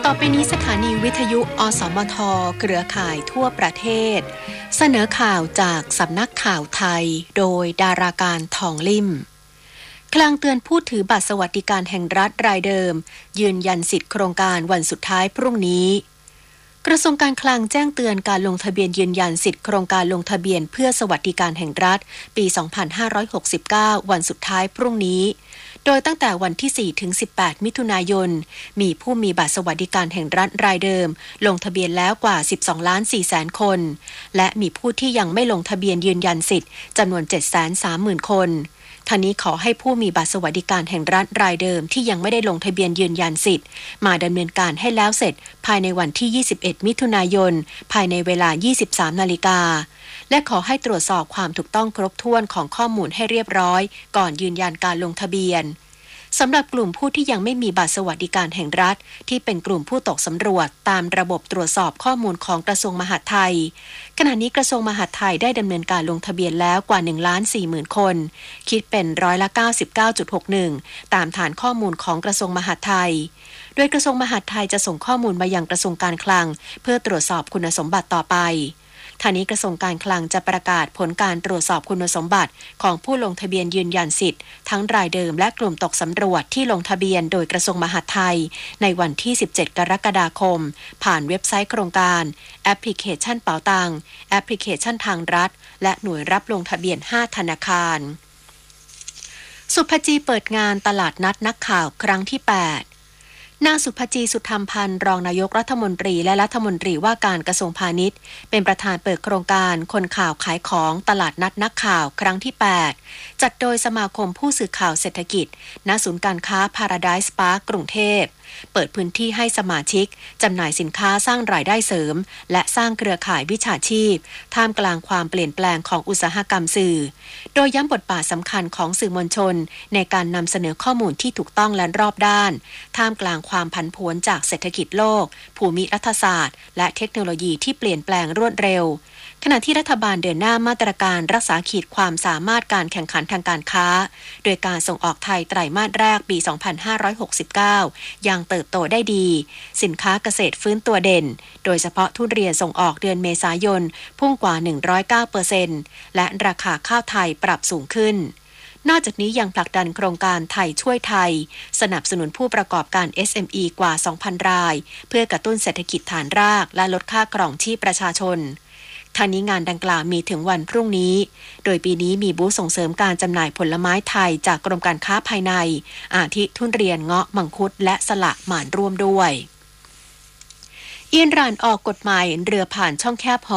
ต่อไปนี้สถานีวิทยุอสมทเครือข่ายทั่วประเทศเสนอข่าวจากสำนักข่าวไทยโดยดาราการทองลิ่มคลังเตือนผู้ถือบัตรสวัสดิการแห่งรัฐรายเดิมยืนยันสิทธิโครงการวันสุดท้ายพรุ่งนี้กระทรวงการคลังแจ้งเตือนการลงทะเบียนยืนยันสิทธิโครงการลงทะเบียนเพื่อสวัสดิการแห่งรัฐปี 2569 วันสุดท้ายพรุ่งนี้โดยตั้งแต่วันที่ 4 ถึง 18 มิถุนายนมีผู้มีบัตรสวัสดิการแห่งรัฐรายเดิมลงทะเบียนแล้วกว่า 12.4 แสนคนและมีผู้ที่ยังไม่ลงทะเบียนยืนยันสิทธิ์จำนวน 730,000 คนทางนี้ขอให้ผู้มีบัตรสวัสดิการแห่งรัฐรายเดิมที่ยังไม่ได้ลงทะเบียนยืนยันสิทธิ์มาดำเนินการให้แล้วเสร็จภายในวันที่ 21 มิถุนายนภายในเวลา 23 นาฬิกาและขอให้ตรวจสอบความถูกต้องครบถ้วนของข้อมูลให้เรียบร้อยก่อนยืนยันการลงทะเบียนสำหรับกลุ่มผู้ที่ยังไม่มีบัตรสวัสดิการแห่งรัฐที่เป็นกลุ่มผู้ตกสำรวจตามระบบตรวจสอบข้อมูลของกระทรวงมหาดไทยขณะนี้กระทรวงมหาดไทยได้ดำเนินการลงทะเบียนแล้วกว่า 1,40,000 คนคิดเป็น99.61%ตามฐานข้อมูลของกระทรวงมหาดไทยโดยกระทรวงมหาดไทยจะส่งข้อมูลมายังกระทรวงการคลังเพื่อตรวจสอบคุณสมบัติต่อไปทางนี้กระทรวงการคลังจะประกาศผลการตรวจสอบคุณสมบัติของผู้ลงทะเบียนยืนยันสิทธิ์ทั้งรายเดิมและกลุ่มตกสำรวจที่ลงทะเบียนโดยกระทรวงมหาดไทยในวันที่ 17 กรกฎาคมผ่านเว็บไซต์โครงการแอปพลิเคชันเป๋าตังแอปพลิเคชันทางรัฐและหน่วยรับลงทะเบียน 5 ธนาคารสุภจีเปิดงานตลาดนัดนักข่าวครั้งที่ 8นางสุภจีสุธรรมพันธ์รองนายกรัฐมนตรีและรัฐมนตรีว่าการกระทรวงพาณิชย์เป็นประธานเปิดโครงการคนข่าวขายของตลาดนัดนักข่าวครั้งที่ 8จัดโดยสมาคมผู้สื่อข่าวเศรษฐกิจณศูนย์การค้า Paradise Park กรุงเทพเปิดพื้นที่ให้สมาชิกจำหน่ายสินค้าสร้างรายได้เสริมและสร้างเครือข่ายวิชาชีพท่ามกลางความเปลี่ยนแปลงของอุตสาหกรรมสื่อโดยย้ำบทบาทสำคัญของสื่อมวลชนในการนำเสนอข้อมูลที่ถูกต้องและรอบด้านท่ามกลางความผันผวนจากเศรษฐกิจโลกภูมิรัฐศาสตร์และเทคโนโลยีที่เปลี่ยนแปลงรวดเร็วขณะที่รัฐบาลเดินหน้ามาตรการรักษาขีดความสามารถการแข่งขันทางการค้าโดยการส่งออกไทยไตรมาสแรกปี 2569 ยังเติบโตได้ดีสินค้าเกษตรฟื้นตัวเด่นโดยเฉพาะทุเรียนส่งออกเดือนเมษายนพุ่งกว่า 109% และราคาข้าวไทยปรับสูงขึ้นนอกจากนี้ยังผลักดันโครงการไทยช่วยไทยสนับสนุนผู้ประกอบการ SME กว่า 2,000 รายเพื่อกระตุ้นเศรษฐกิจฐานรากและลดค่าครองชีพประชาชนทางนี้งานดังกล่าวมีถึงวันพรุ่งนี้โดยปีนี้มีบูธส่งเสริมการจำหน่ายผลไม้ไทยจากกรมการค้าภายในอาทิทุเรียนเงาะมังคุดและสละหม่านร่วมด้วยอิหร่านออกกฎหมายเรือผ่านช่องแคบ